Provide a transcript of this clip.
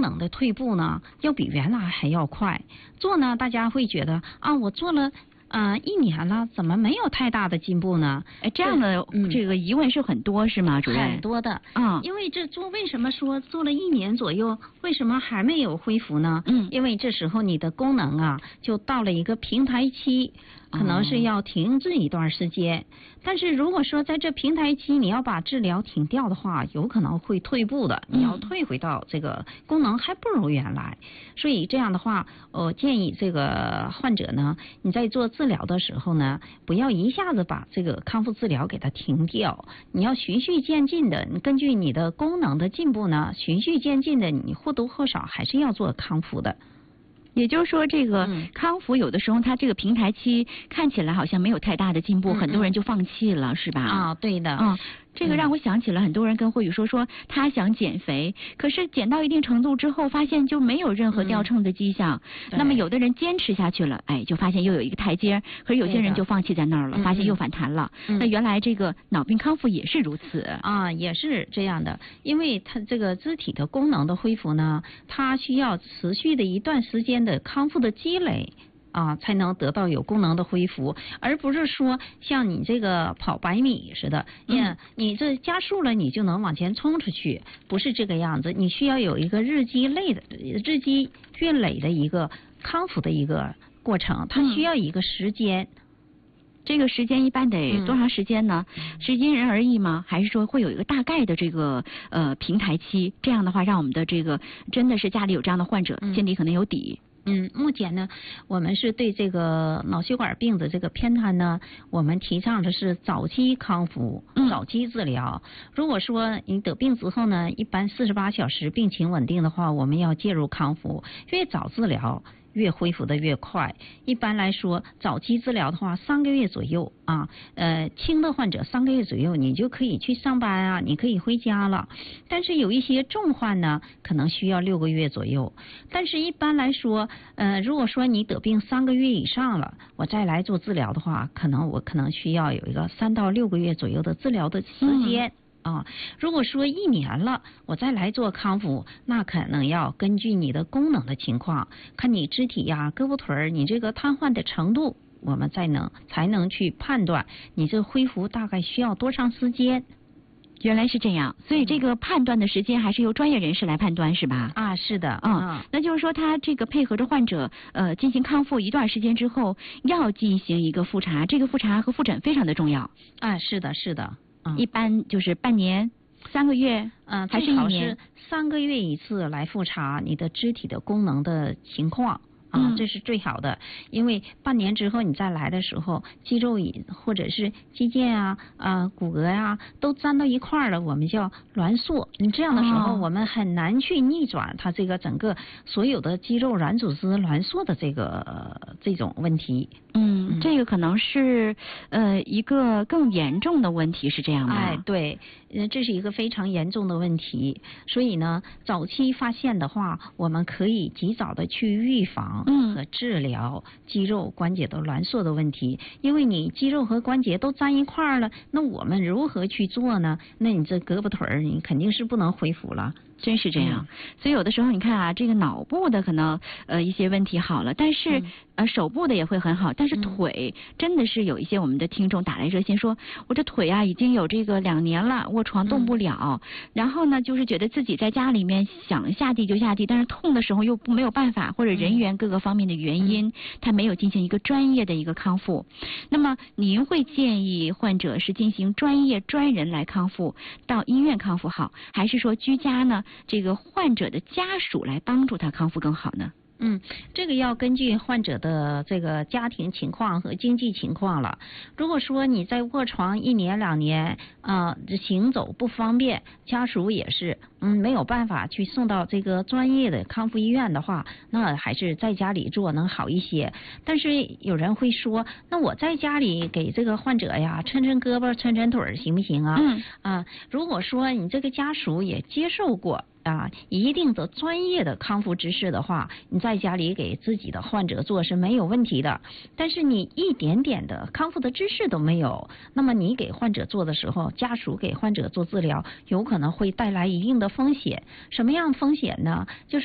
能的退步呢，要比原来还要快。做呢，大家会觉得啊，我做了1年了，怎么没有太大的进步呢？ 这样的这个疑问是很多是吗，主任？ 很多的，因为这为什么说做了1年左右，为什么还没有恢复呢？因为这时候你的功能啊，就到了一个平台期，可能是要停滞一段时间。但是如果说在这平台期你要把治疗停掉的话，有可能会退步的，你要退回到这个功能还不如原来。所以这样的话，建议这个患者呢，你在做治疗的时候呢，不要一下子把这个康复治疗给它停掉，你要循序渐进的，你根据你的功能的进步呢，循序渐进的，你或多或少还是要做康复的。 也就是说，这个康复有的时候它这个平台期看起来好像没有太大的进步，很多人就放弃了，是吧？ 对的。 这个让我想起了很多人跟慧宇说他想减肥，可是减到一定程度之后，发现就没有任何掉秤的迹象。那么有的人坚持下去了，就发现又有一个台阶，可是有些人就放弃在那儿了，发现又反弹了。那原来这个脑病康复也是如此也是这样的，因为它这个肢体的功能的恢复呢，它需要持续的一段时间的康复的积累。才能得到有功能的恢复，而不是说像你这个跑100米似的，你这加速了你就能往前冲出去，不是这个样子。你需要有一个日积月累的一个康复的一个过程，它需要一个时间。 这个时间一般得多长时间呢？是因人而异吗？还是说会有一个大概的这个平台期？这样的话，让我们的这个真的是家里有这样的患者，心里可能有底。 目前呢，我们是对这个脑血管病的这个偏瘫呢，我们提倡的是早期康复、早期治疗。如果说你得病之后呢，一般48小时病情稳定的话，我们要介入康复，越早治疗越恢复的越快。一般来说，早期治疗的话，3个月左右轻的患者3个月左右，你就可以去上班你可以回家了。但是有一些重患呢，可能需要6个月左右。但是一般来说，如果说你得病3个月以上了，我再来做治疗的话，我可能需要有一个3到6个月左右的治疗的时间。如果说1年了，我再来做康复，那可能要根据你的功能的情况，看你肢体胳膊腿你这个瘫痪的程度，我们才能去判断你这恢复大概需要多长时间。 原来是这样，所以这个判断的时间还是由专业人士来判断，是吧？ 是的。 那就是说他这个配合着患者进行康复一段时间之后，要进行一个复查，这个复查和复诊非常的重要。 是的，是的。 一般就是半年、3个月，还是1年 ？3个月一次来复查你的肢体的功能的情况。这是最好的，因为半年之后你再来的时候，肌肉或者是肌腱骨骼都粘到一块了，我们叫挛缩。你这样的时候，我们很难去逆转它这个整个所有的肌肉软组织挛缩的这种问题。 这个可能是一个更严重的问题，是这样吗？ 对，这是一个非常严重的问题。所以呢，早期发现的话，我们可以及早的去预防和治疗肌肉关节的挛缩的问题。因为你肌肉和关节都粘一块了，那我们如何去做呢？那你这胳膊腿你肯定是不能恢复了。 真是这样，所以有的时候你看这个脑部的可能一些问题好了，但是手部的也会很好，但是腿真的是有一些我们的听众打来热线说，我这腿已经有这个2年了，卧床动不了，然后呢就是觉得自己在家里面想下地就下地，但是痛的时候又没有办法，或者人员各个方面的原因，他没有进行一个专业的一个康复。那么您会建议患者是进行专人来康复，到医院康复好，还是说居家呢？这个患者的家属来帮助他康复更好呢？ 这个要根据患者的这个家庭情况和经济情况了。如果说你在卧床1年2年，行走不方便，家属也是没有办法去送到这个专业的康复医院的话，那还是在家里做能好一些。但是有人会说，那我在家里给这个患者抻胳膊抻腿行不行啊？如果说你这个家属也接受过一定的专业的康复知识的话，你在家里给自己的患者做是没有问题的。但是你一点点的康复的知识都没有，那么你给患者做的时候，家属给患者做治疗，有可能会带来一定的风险。什么样风险呢？就是